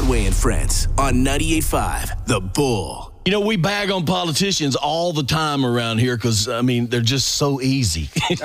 Broadway and Friends on 98.5 The Bull. You know, we bag on politicians all the time around here because, I mean, they're just so easy.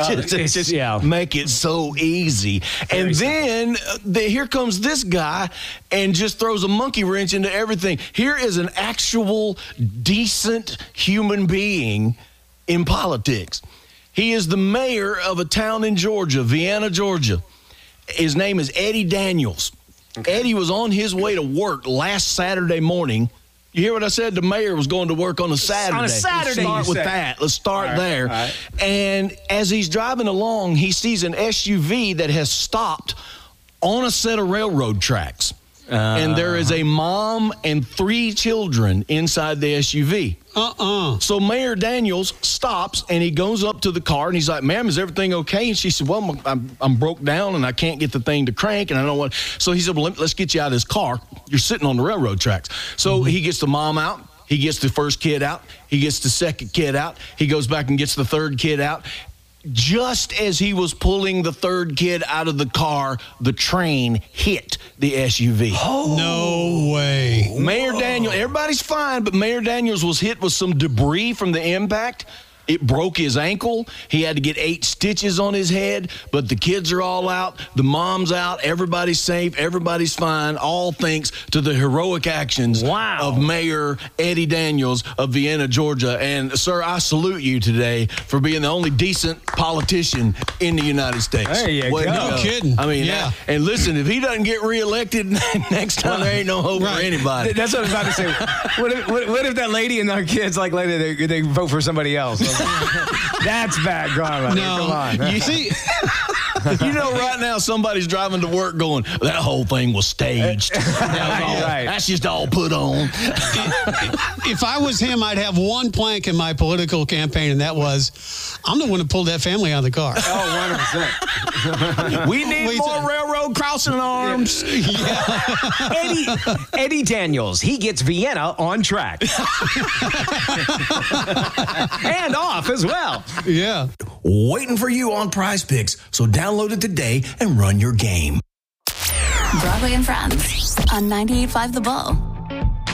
Make it so easy. And then here comes this guy and just throws a monkey wrench into everything. Here is an actual decent human being in politics. He is the mayor of a town in Georgia, Vienna, Georgia. His name is Eddie Daniels. Okay. Eddie was on his way to work last Saturday morning. You hear what I said? The mayor was going to work on a Saturday. On a Saturday. Let's start with that. Let's start there. All right. And as he's driving along, he sees an SUV that has stopped on a set of railroad tracks. And there is a mom and 3 children inside the SUV. So Mayor Daniels stops, and he goes up to the car, and he's like, "Ma'am, is everything okay?" And she said, "Well, I'm broke down, and I can't get the thing to crank, and I don't want." So he said, "Well, let's get you out of this car. You're sitting on the railroad tracks." So he gets the mom out. He gets the first kid out. He gets the second kid out. He goes back and gets the third kid out. Just as he was pulling the third kid out of the car, the train hit the SUV. Oh, no way. Mayor Daniels, everybody's fine, but Mayor Daniels was hit with some debris from the impact. It broke his ankle. He had to get 8 stitches on his head, but the kids are all out. The mom's out. Everybody's safe. Everybody's fine, all thanks to the heroic actions of Mayor Eddie Daniels of Vienna, Georgia. And, sir, I salute you today for being the only decent politician in the United States. There you go. No kidding. I mean, and listen, if he doesn't get reelected next time, there ain't no hope for anybody. That's what I was about to say. What if that lady and our kids, like, later, they vote for somebody else? That's bad karma. No. Come on. You see, you know, right now somebody's driving to work going, "That whole thing was staged. That's just all put on." if I was him, I'd have one plank in my political campaign, and that was, I'm the one who pulled that family out of the car. Oh, 100%. We need more railroad crossing arms. Eddie Daniels, he gets Vienna on track. And off as well. Yeah. Waiting for you on Prize Picks, so download it today and run your game. Broadway and Friends on 98.5 The Bull.